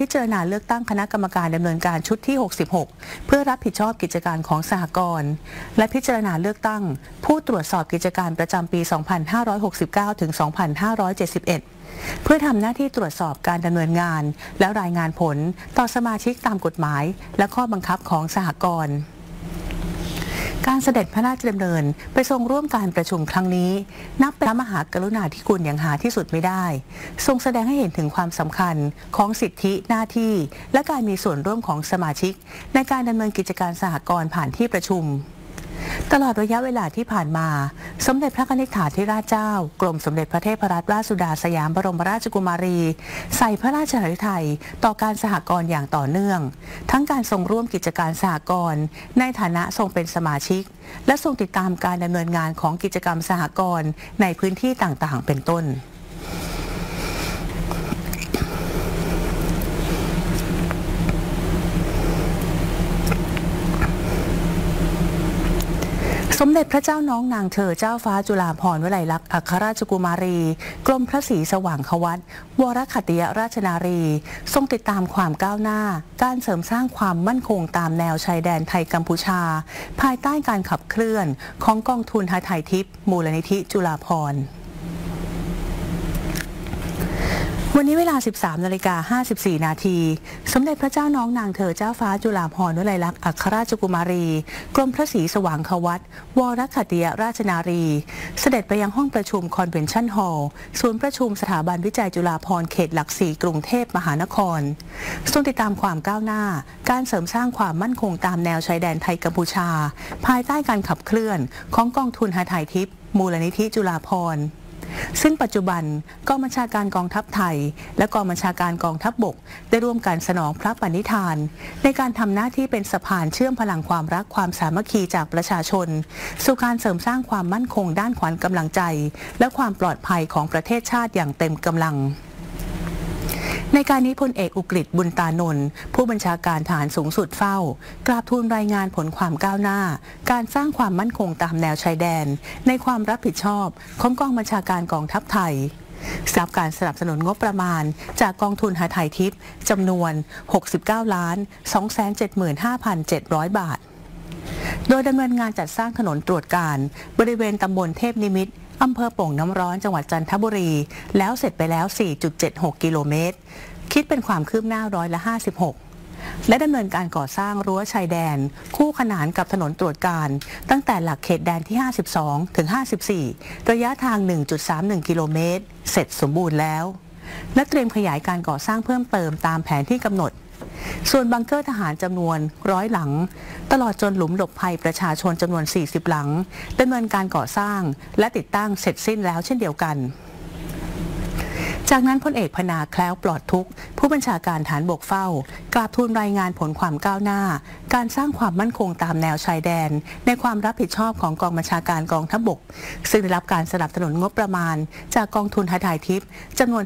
จารณาเลือกตั้งคณะกรรมการดำเนินการชุดที่ 66 เพื่อรับผิดชอบกิจการของสหกรณ์และพิจารณาเลือกตั้งผู้ตรวจสอบกิจการประจำปี 2569 ถึง 2571 เพื่อทำหน้าที่ตรวจสอบการดำเนินงานและรายงานผลต่อสมาชิกตามกฎหมายและข้อบังคับของสหกรณ์การเสด็จพระราชดำเนินไปทรงร่วมการประชุมครั้งนี้นับเป็นพระมหากรุณาธิคุณอย่างหาที่สุดไม่ได้ทรงแสดงให้เห็นถึงความสำคัญของสิทธิหน้าที่และการมีส่วนร่วมของสมาชิกในการดำเนินกิจการสหกรณ์ผ่านที่ประชุมตลอดระยะเวลาที่ผ่านมาสมเด็จพระกนิษฐาธิราชเจ้ากรมสมเด็จพระเทพรัตนราชสุดาสยามบรมราชกุมารีใส่พระราชฤทัยต่อการสหกรณ์อย่างต่อเนื่องทั้งการทรงร่วมกิจการสหกรณ์ในฐานะทรงเป็นสมาชิกและทรงติดตามการดำเนินงานของกิจกรรมสหกรณ์ในพื้นที่ต่างๆเป็นต้นสมเด็จพระเจ้าน้องนางเธอเจ้าฟ้าจุฬาภรณ์วลัยลักษณ์อัครราชกุมารีกรมพระศรีสว่างควัตรวรขัตติยราชนารีทรงติดตามความก้าวหน้าการเสริมสร้างความมั่นคงตามแนวชายแดนไทยกัมพูชาภายใต้การขับเคลื่อนของกองทุนหทัยทิพย์มูลนิธิจุฬาภรณ์วันนี้เวลา 13:54 นาทีสมเด็จพระเจ้าน้องนางเธอเจ้าฟ้าจุฬาภรณ์วลัยลักษณ์อัครราชกุมารีกรมพระศรีสว่างควัตรวรขัตติยราชนารีเสด็จไปยังห้องประชุมคอนเวนชั่นฮอลล์ศูนย์ประชุมสถาบันวิจัยจุฬาภรณ์เขตหลัก4กรุงเทพมหานครทรงติดตามความก้าวหน้าการเสริมสร้างความมั่นคงตามแนวชายแดนไทยกัมพูชาภายใต้การขับเคลื่อนของกองทุนหทัยทิพย์มูลนิธิจุฬาภรณ์ซึ่งปัจจุบันกองบัญชาการกองทัพไทยและกองบัญชาการกองทัพบกได้ร่วมกันสนองพระปณิธานในการทำหน้าที่เป็นสะพานเชื่อมพลังความรักความสามัคคีจากประชาชนสู่การเสริมสร้างความมั่นคงด้านขวัญกำลังใจและความปลอดภัยของประเทศชาติอย่างเต็มกำลังในการนี้พลเอกอุกฤษบุญตานนท์ผู้บัญชาการทหารสูงสุดเฝ้ากราบทูลรายงานผลความก้าวหน้าการสร้างความมั่นคงตามแนวชายแดนในความรับผิดชอบของกองบัญชาการกองทัพไทยรับการสนับสนุนงบประมาณจากกองทุนหทัยทิพย์จำนวน 69,275,700 บาทโดยดำเนินงานจัดสร้างถนนตรวจการบริเวณตำบลเทพนิมิตรอำเภอโป่งน้ำร้อนจังหวัดจันทบุรีแล้วเสร็จไปแล้ว 4.76 กิโลเมตรคิดเป็นความคืบหน้า56%และดำเนินการก่อสร้างรั้วชายแดนคู่ขนานกับถนนตรวจการตั้งแต่หลักเขตแดนที่52ถึง54ระยะทาง 1.31 กิโลเมตรเสร็จสมบูรณ์แล้วและเตรียมขยายการก่อสร้างเพิ่มเติมตามแผนที่กำหนดส่วนบังเกอร์ทหารจำนวน100 หลังตลอดจนหลุมหลบภัยประชาชนจำนวน40 หลังดำเนินการก่อสร้างและติดตั้งเสร็จสิ้นแล้วเช่นเดียวกันจากนั้นพลเอกพนาแคล้วปลอดทุกข์ผู้บัญชาการฐานบกเฝ้ากราบทูลรายงานผลความก้าวหน้าการสร้างความมั่นคงตามแนวชายแดนในความรับผิดชอบของกองบัญชาการกองทัพบกซึ่งได้รับการสนับสนุนงบประมาณจากกองทุนหทัยทิพย์จำนวน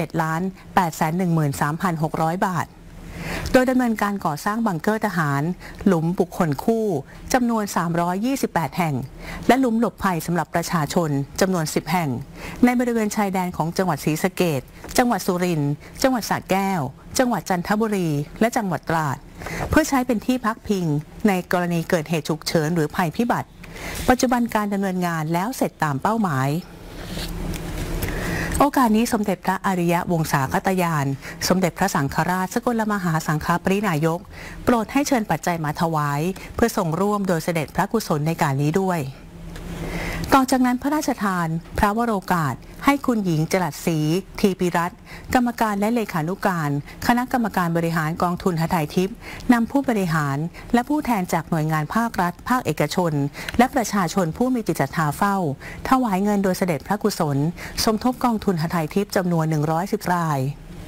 51,813,600 บาทโดยดำเนินการก่อสร้างบังเกอร์ทหารหลุมบุคคลคู่จำนวน328แห่งและหลุมหลบภัยสำหรับประชาชนจำนวน10แห่งในบริเวณชายแดนของจังหวัดศรีสะเกษจังหวัดสุรินทร์จังหวัดสระแก้วจังหวัดจันทบุรีและจังหวัดตราดเพื่อใช้เป็นที่พักพิงในกรณีเกิดเหตุฉุกเฉินหรือภัยพิบัติปัจจุบันการดำเนินงานแล้วเสร็จตามเป้าหมายโอกาสนี้สมเด็จพระอริยวงศาคตยานสมเด็จพระสังฆราชสกลมหาสังฆปรินายกโปรดให้เชิญปัจจัยมาถวายเพื่อส่งร่วมโดยเสด็จพระกุศลในการนี้ด้วยต่อจากนั้นพระราชทานพระวโรกาสให้คุณหญิงจรัสศรีทีปิรัตน์กรรมการและเลขานุการคณะกรรมการบริหารกองทุนหทัยทิพย์นำผู้บริหารและผู้แทนจากหน่วยงานภาครัฐภาคเอกชนและประชาชนผู้มีจิตศรัทธาเฝ้าถวายเงินโดยเสด็จพระกุศลสมทบกองทุนหทัยทิพย์จำนวน110 ราย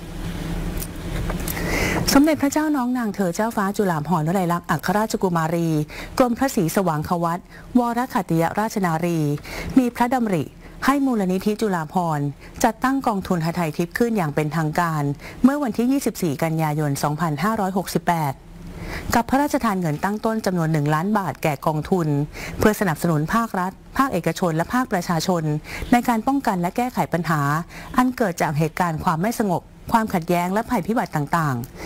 สมเด็จพระเจ้าน้องนางเธอเจ้าฟ้าจุฬาภรณ์วลัยลักษณ์อัครราชกุมารีกรมพระศรีสว่างควัตรวรขัตติยราชนารีมีพระดำริให้มูลนิธิจุฬาภรณ์จัดตั้งกองทุนหทัยทิพย์ขึ้นอย่างเป็นทางการเมื่อวันที่24 กันยายน 2568กับพระราชทานเงินตั้งต้นจำนวน1 ล้านบาทแก่กองทุนเพื่อสนับสนุนภาครัฐภาคเอกชนและภาคประชาชนในการป้องกันและแก้ไขปัญหาอันเกิดจากเหตุการณ์ความไม่สงบความขัดแย้งและภัยพิบัติต่างๆ